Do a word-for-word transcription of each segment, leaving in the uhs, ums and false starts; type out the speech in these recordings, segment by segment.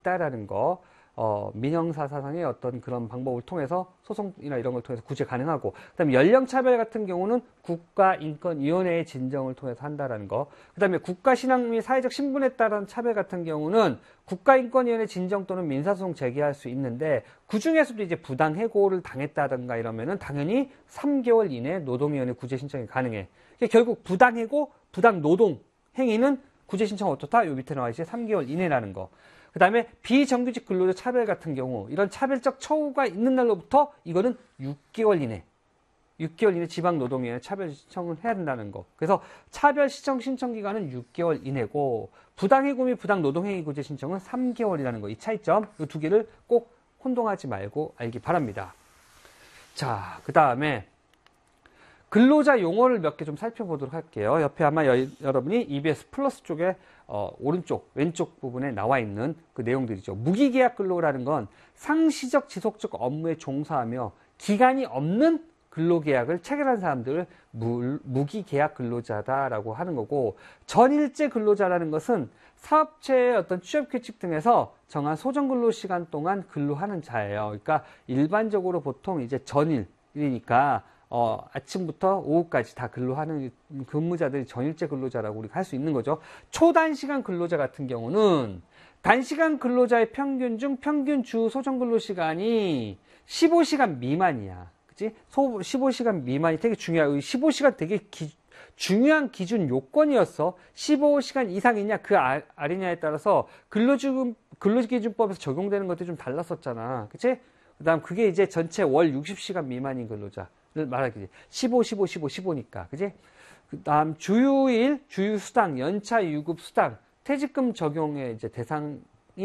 있다라는 거. 어, 민형사사상의 어떤 그런 방법을 통해서 소송이나 이런 걸 통해서 구제 가능하고, 그 다음에 연령차별 같은 경우는 국가인권위원회의 진정을 통해서 한다라는 거. 그 다음에 국가신앙 및 사회적 신분에 따른 차별 같은 경우는 국가인권위원회 진정 또는 민사소송 제기할 수 있는데, 그 중에서도 이제 부당해고를 당했다든가 이러면은 당연히 삼 개월 이내 노동위원회 구제 신청이 가능해. 결국 부당해고, 부당노동 행위는 구제 신청 어떻다? 요 밑에 나와 있지. 삼 개월 이내라는 거. 그 다음에 비정규직 근로자 차별 같은 경우, 이런 차별적 처우가 있는 날로부터 이거는 육 개월 이내, 육 개월 이내 지방노동위원회 차별 신청을 해야 된다는 거. 그래서 차별 시청 신청 기간은 육 개월 이내고, 부당해고 및 부당노동행위 구제 신청은 삼 개월이라는 거. 이 차이점, 이 두 개를 꼭 혼동하지 말고 알기 바랍니다. 자, 그 다음에 근로자 용어를 몇 개 좀 살펴보도록 할게요. 옆에 아마 여, 여러분이 이비에스 플러스 쪽에 어, 오른쪽, 왼쪽 부분에 나와 있는 그 내용들이죠. 무기계약 근로라는 건 상시적, 지속적 업무에 종사하며 기간이 없는 근로계약을 체결한 사람들을 무, 무기계약 근로자다라고 하는 거고, 전일제 근로자라는 것은 사업체의 어떤 취업규칙 등에서 정한 소정근로시간 동안 근로하는 자예요. 그러니까 일반적으로 보통 이제 전일이니까 어, 아침부터 오후까지 다 근로하는 근무자들이 전일제 근로자라고 우리가 할 수 있는 거죠. 초단시간 근로자 같은 경우는 단시간 근로자의 평균 중 평균 주 소정 근로 시간이 십오 시간 미만이야. 그치? 소, 십오 시간 미만이 되게 중요하고, 십오 시간 되게 기, 중요한 기준 요건이었어. 십오 시간 이상이냐, 그 아, 아래냐에 따라서 근로기준, 근로기준법에서 적용되는 것들이 좀 달랐었잖아. 그치? 그 다음 그게 이제 전체 월 육십 시간 미만인 근로자. 를 말하기. 십오, 십오, 십오, 십오니까. 그지? 그 다음, 주휴일, 주휴수당, 연차 유급 수당, 퇴직금 적용의 이제 대상이,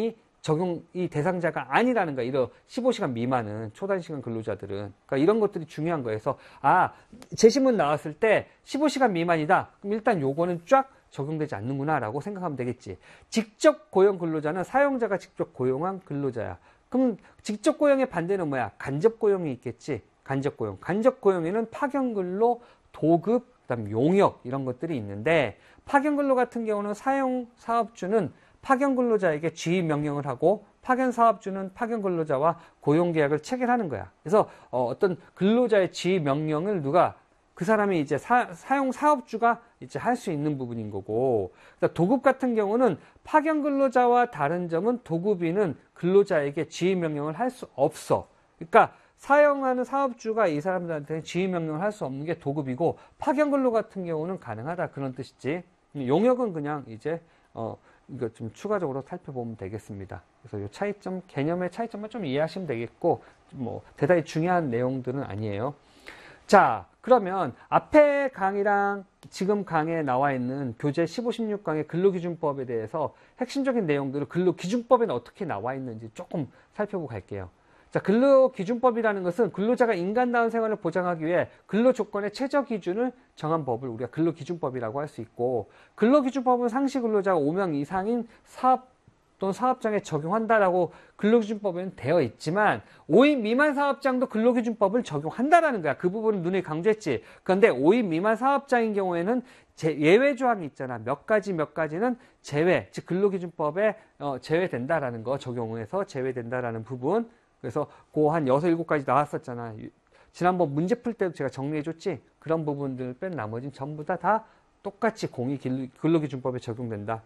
적용이 대상자가 아니라는 거야. 이런 십오 시간 미만은, 초단시간 근로자들은. 그러니까 이런 것들이 중요한 거예요. 그래서, 아, 재신문 나왔을 때 십오 시간 미만이다. 그럼 일단 요거는 쫙 적용되지 않는구나. 라고 생각하면 되겠지. 직접 고용 근로자는 사용자가 직접 고용한 근로자야. 그럼 직접 고용의 반대는 뭐야? 간접 고용이 있겠지. 간접 고용. 간접 고용에는 파견 근로, 도급, 그다음 용역 이런 것들이 있는데, 파견 근로 같은 경우는 사용 사업주는 파견 근로자에게 지휘 명령을 하고, 파견 사업주는 파견 근로자와 고용 계약을 체결하는 거야. 그래서 어, 어떤 근로자의 지휘 명령을 누가 그 사람이 이제 사, 사용 사업주가 이제 할 수 있는 부분인 거고, 그러니까 도급 같은 경우는 파견 근로자와 다른 점은 도급인은 근로자에게 지휘 명령을 할 수 없어. 그러니까 사용하는 사업주가 이 사람들한테는 지휘 명령을 할 수 없는 게 도급이고, 파견 근로 같은 경우는 가능하다, 그런 뜻이지. 용역은 그냥 이제 어 이거 좀 추가적으로 살펴보면 되겠습니다. 그래서 이 차이점, 개념의 차이점만 좀 이해하시면 되겠고, 뭐 대단히 중요한 내용들은 아니에요. 자, 그러면 앞에 강의랑 지금 강의에 나와 있는 교재 십오, 십육 강의 근로기준법에 대해서 핵심적인 내용들을 근로기준법에는 어떻게 나와 있는지 조금 살펴보고 갈게요. 자, 근로기준법이라는 것은 근로자가 인간다운 생활을 보장하기 위해 근로조건의 최저 기준을 정한 법을 우리가 근로기준법이라고 할 수 있고, 근로기준법은 상시 근로자가 오 명 이상인 사업 또는 사업장에 적용한다라고 근로기준법에는 되어 있지만, 오 인 미만 사업장도 근로기준법을 적용한다라는 거야. 그 부분은 눈에 강조했지. 그런데 오 인 미만 사업장인 경우에는 제 예외 조항이 있잖아. 몇 가지 몇 가지는 제외, 즉 근로기준법에 어, 제외된다라는 거, 적용해서 제외된다라는 부분. 그래서 그 한 여섯, 일곱 가지 나왔었잖아. 지난번 문제 풀 때도 제가 정리해줬지. 그런 부분들 뺀 나머지는 전부 다, 다 똑같이 공이 근로기준법에 적용된다.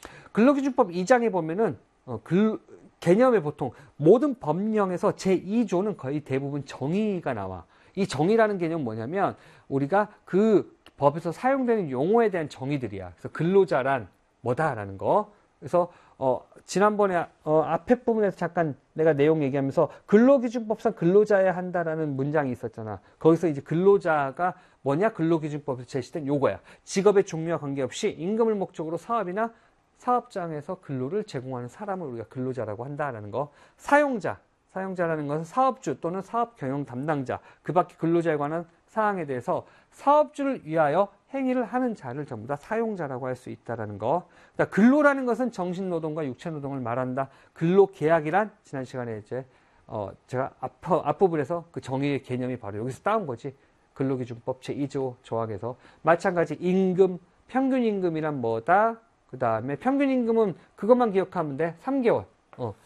근로기준법 이 장에 보면은 어, 글, 개념에 보통 모든 법령에서 제이 조는 거의 대부분 정의가 나와. 이 정의라는 개념은 뭐냐면 우리가 그 법에서 사용되는 용어에 대한 정의들이야. 그래서 근로자란 뭐다라는 거. 그래서 어, 지난번에 어, 앞에 부분에서 잠깐 내가 내용 얘기하면서 근로기준법상 근로자야 한다라는 문장이 있었잖아. 거기서 이제 근로자가 뭐냐? 근로기준법에서 제시된 요거야. 직업의 종류와 관계없이 임금을 목적으로 사업이나 사업장에서 근로를 제공하는 사람을 우리가 근로자라고 한다라는 거. 사용자, 사용자라는 것은 사업주 또는 사업 경영 담당자, 그 밖에 근로자에 관한 사항에 대해서 사업주를 위하여 행위를 하는 자를 전부 다 사용자라고 할 수 있다는 거. 그러니까 근로라는 것은 정신노동과 육체노동을 말한다. 근로계약이란 지난 시간에 이제 어 제가 앞, 앞부분에서 그 정의의 개념이 바로 여기서 따온 거지. 근로기준법 제이 조 조항에서. 마찬가지 임금, 평균임금이란 뭐다? 그 다음에 평균임금은 그것만 기억하면 돼. 삼 개월. 어,